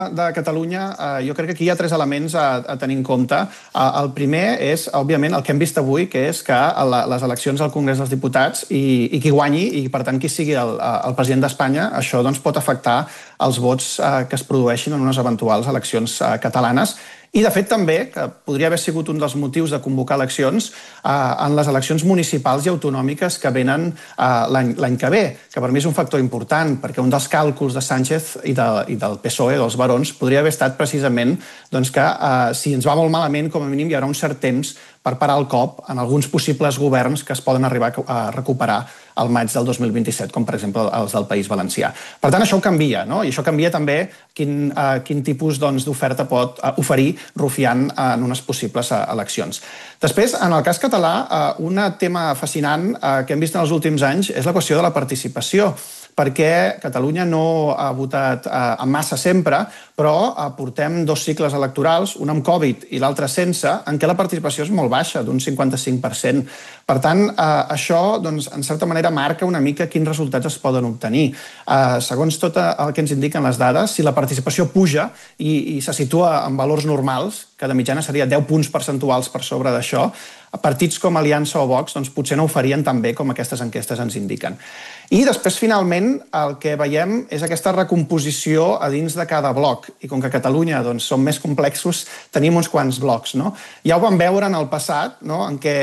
de Catalunya, jo crec que aquí hi ha tres elements a tenir en compte. El primer és, òbviament, el que hem vist avui, que és que les eleccions al Congrés dels Diputats i qui guanyi, i per tant qui sigui el president d'Espanya, això pot afectar els vots que es produeixin en unes eventuals eleccions catalanes. I, de fet, també, que podria haver sigut un dels motius de convocar eleccions en les eleccions municipals i autonòmiques que venen l'any que ve, que per mi és un factor important, perquè un dels càlculs de Sánchez i del PSOE, dels barons, podria haver estat precisament que si ens va molt malament, com a mínim hi haurà un cert temps per parar el cop en alguns possibles governs que es poden arribar a recuperar al maig del 2027, com per exemple els del País Valencià. Per tant, això ho canvia, no? I això canvia també quin tipus d'oferta pot oferir Rufián en unes possibles eleccions. Després, en el cas català, un tema fascinant que hem vist en els últims anys és la qüestió de la participació, perquè Catalunya no ha votat en massa sempre, però portem 2 cicles electorals, un amb Covid i l'altre sense, en què la participació és molt baixa, d'un 55%. Per tant, això, en certa manera, marca una mica quins resultats es poden obtenir. Segons tot el que ens indiquen les dades, si la participació puja i se situa en valors normals, que de mitjana seria 10 punts percentuals per sobre d'això, partits com Aliança o Vox potser no ho farien tan bé com aquestes enquestes ens indiquen. I després, finalment, el que veiem és aquesta recomposició a dins de cada bloc. I com que a Catalunya som més complexos, tenim uns quants blocs. Ja ho vam veure en el passat, en què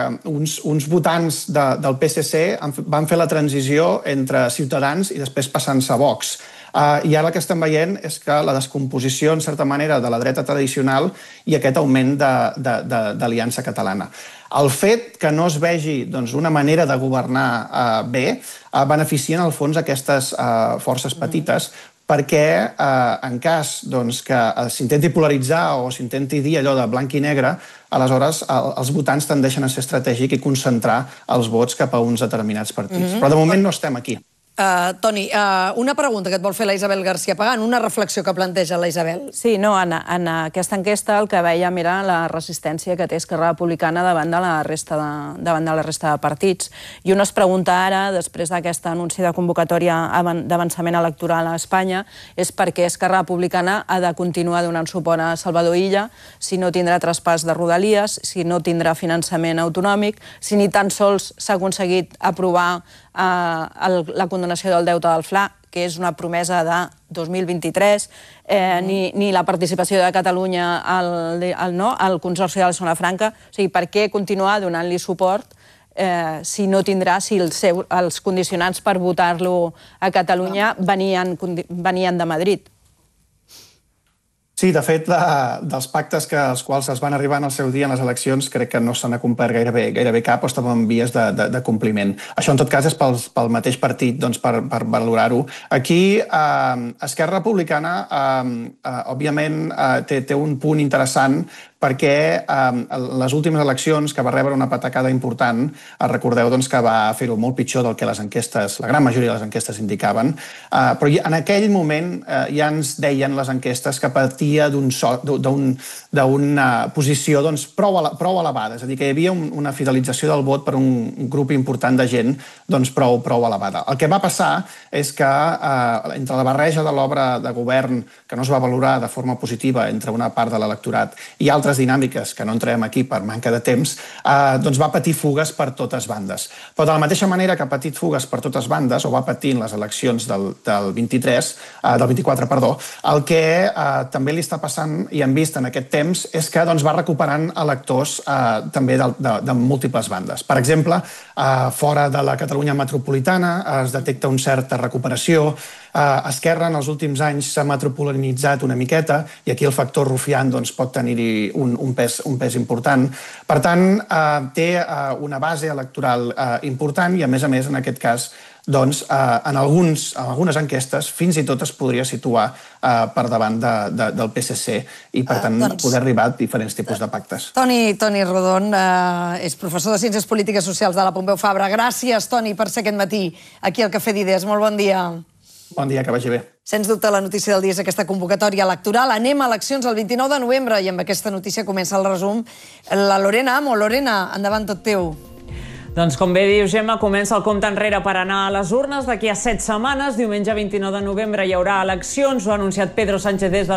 uns votants del PSC van fer la transició entre Ciutadans i després passant-se a Vox. I ara el que estem veient és que la descomposició, en certa manera, de la dreta tradicional i aquest augment d'Aliança Catalana. El fet que no es vegi una manera de governar bé beneficia, en el fons, aquestes forces petites, perquè en cas que s'intenti polaritzar o s'intenti dir allò de blanc i negre, aleshores els votants tendeixen a ser estratègics i concentrar els vots cap a uns determinats partits. Però de moment no estem aquí. Toni, una pregunta que et vol fer la Isabel García Pagán, una reflexió que planteja la Isabel. Sí, no, en aquesta enquesta el que vèiem era la resistència que té Esquerra Republicana davant de la resta de partits. I un es pregunta ara, després d'aquest anunci de convocatòria d'avançament electoral a Espanya, és per què Esquerra Republicana ha de continuar donant suport a Salvador Illa, si no tindrà traspàs de Rodalies, si no tindrà finançament autonòmic, si ni tan sols s'ha aconseguit aprovar la condonació del deute del FLA, que és una promesa de 2023, ni la participació de Catalunya al Consorci de la Zona Franca. O sigui, per què continuar donant-li suport si no tindrà, si els condicionants per votar-lo a Catalunya venien de Madrid? Sí, de fet, dels pactes als quals es van arribar en el seu dia en les eleccions, crec que no se n'ha complert gairebé cap o estava en vies de compliment. Això, en tot cas, és pel mateix partit, per valorar-ho. Aquí, Esquerra Republicana, òbviament, té un punt interessant perquè les últimes eleccions, que va rebre una patacada important, recordeu que va fer-ho molt pitjor del que les enquestes, la gran majoria de les enquestes indicaven, però en aquell moment ja ens deien les enquestes que patia d'una posició prou elevada, és a dir, que hi havia una fidelització del vot per un grup important de gent prou elevada. El que va passar és que entre la barreja de l'obra de govern, que no es va valorar de forma positiva entre una part de l'electorat i altres dinàmiques, que no entrem aquí per manca de temps, va patir fugues per totes bandes. Però de la mateixa manera que ha patit fugues per totes bandes, o va patir en les eleccions del 24, el que també li està passant, i hem vist en aquest temps, és que va recuperant electors també de múltiples bandes. Per exemple, fora de la Catalunya metropolitana es detecta una certa recuperació. Esquerra en els últims anys s'ha metropolinitzat una miqueta i aquí el factor Rufián pot tenir-hi un pes important. Per tant, té una base electoral important i, a més, en aquest cas, en algunes enquestes fins i tot es podria situar per davant del PSC i, per tant, poder arribar a diferents tipus de pactes. Toni Rodon és professor de Ciències Polítiques Socials de la Pompeu Fabra. Gràcies, Toni, per ser aquest matí aquí al Cafè d'Idees. Molt bon dia. Bon dia, que vagi bé. Sens dubte, la notícia del dia és aquesta convocatòria electoral. Anem a eleccions el 29 de novembre i amb aquesta notícia comença el resum la Lorena Amo. Lorena, endavant, tot teu. Doncs com bé diu Gemma, comença el compte enrere per anar a les urnes. D'aquí a 7 setmanes, diumenge 29 de novembre, hi haurà eleccions. Ho ha anunciat Pedro Sánchez des de